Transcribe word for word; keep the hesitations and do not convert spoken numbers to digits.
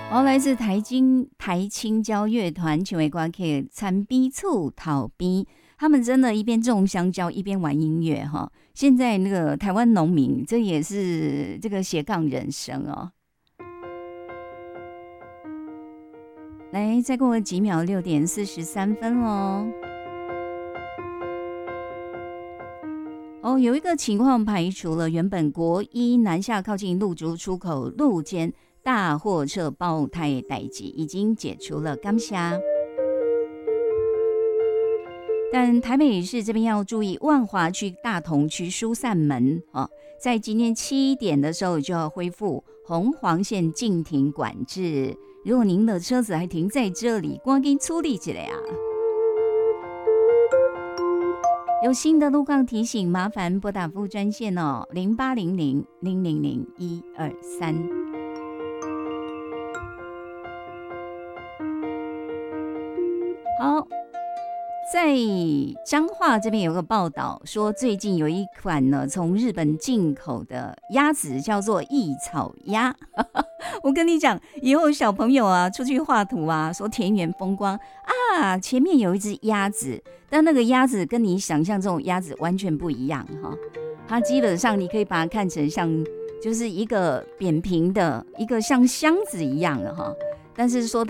哦，来自台金台青椒乐团请为歌曲参边厝头边，他们真的一边种香蕉一边玩音乐哈。现在那个台湾农民，这也是这个斜杠人生哦。来，再过几秒，六点四十三分哦。哦，有一个情况排除了，原本国一南下靠近鹿竹出口路间大货车爆胎的代志已经解除了，感谢。但台北市这边要注意，万华区、大同区疏散门哦，在今天七点的时候就要恢复红黄线禁停管制。如果您的车子还停在这里，赶紧处理起来啊！有新的路况提醒，麻烦拨打服务专线哦，零八零零零零零一二三。好，在彰化这边有个报道说，最近有一款呢从日本进口的鸭子叫做异草鸭。我跟你讲，以后小朋友啊出去画图啊，说田园风光啊，前面有一只鸭子，但那个鸭子跟你想象这种鸭子完全不一样哈。它基本上你可以把它看成像就是一个扁平的一个像箱子一样的哈，但是说